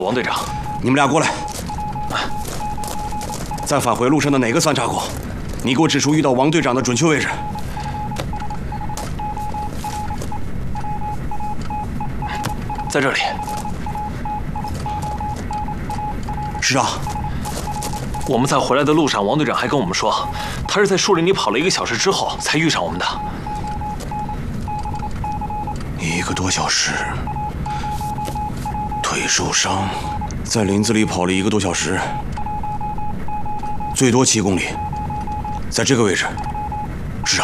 王队长， 你们俩过来。在返回路上的哪个三岔口？你给我指出遇到王队长的准确位置。 在这里。 是啊。 我们在回来的路上，王队长还跟我们说，他是在树林里跑了1个小时之后才遇上我们的。 1个多小时。 腿受伤，在林子里跑了1个多小时，最多7公里，在这个位置。是啊，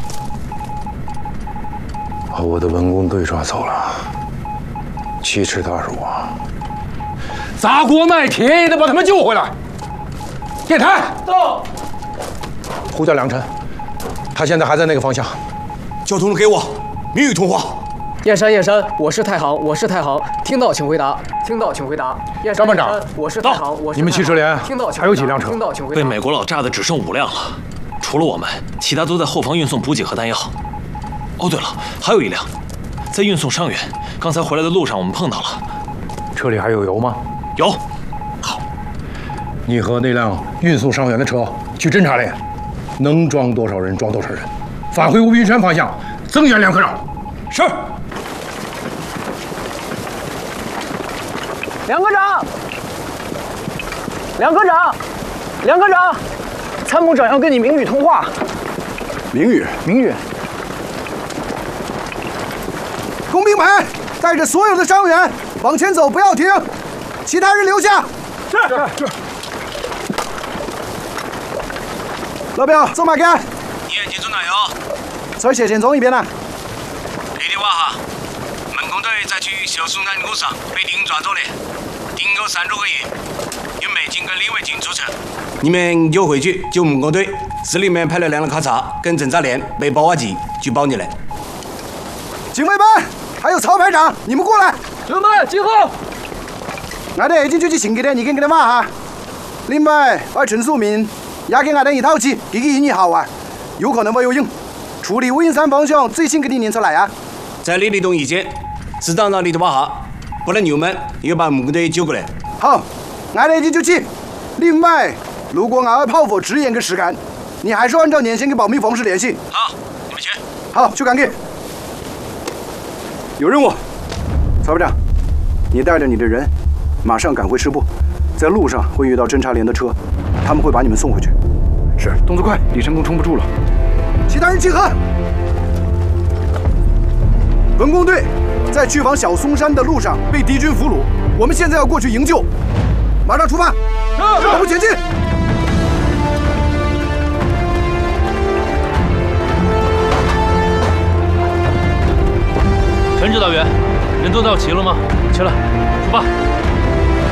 把我的文工队抓走了，奇耻大辱啊！ 砸锅卖铁也得把他们救回来。电台到，呼叫梁晨，他现在还在那个方向。 交通给我，明语通话。 燕山，我是太行，听到请回答， 张班长， 我是太行， 你们汽车连还有几辆车？ 被美国佬炸的只剩5辆了，除了我们，其他都在后方运送补给和弹药。哦，对了，还有1辆在运送伤员，刚才回来的路上我们碰到了。 车里还有油吗？ 有。 好，你和那辆运送伤员的车去侦察连，能装多少人装多少人，返回乌云山方向增援梁科长。 是。 梁科长，参谋长要跟你明语通话。 明语。工兵们，带着所有的伤员往前走，不要停，其他人留下。 是。 老表，走马杆。 你眼睛中哪有？ 车斜前冲一边了。 你的话哈，门工队在去小松山路上被敌人抓走了。 停够3多个月，由美军跟李卫军组成。 你们就回去救门工队，市里面派了2辆卡车跟侦察连背包挖机去保你了。 警卫班，还有曹排长，你们过来。 准备集合。 俺哋已經出去信佢哋，你跟佢哋話下。另外，把陳樹明也給俺哋一套機，佢嘅英語好啊，有可能會有用。處理烏雲山方向最新嘅地連出來啊。 在李立東以前，適當讓你哋挖下。 不然你们也把门工队救过来。 好，俺哋已經就去。另外，如果俺炮火遲延個時間，你還是按照連線跟保密方式聯繫。 好，你們去。 好，去趕緊。有任務，曹部長，你帶着你的人，馬上趕回師部，在路上會遇到偵察連的車，他們會把你們送回去。是，動作快，李成功撐不住了。其他人集合。文工隊。 在去往小松山的路上被敌军俘虏，我们现在要过去营救，马上出发，大步前进。 陈指导员，人都到齐了吗？起来，出发。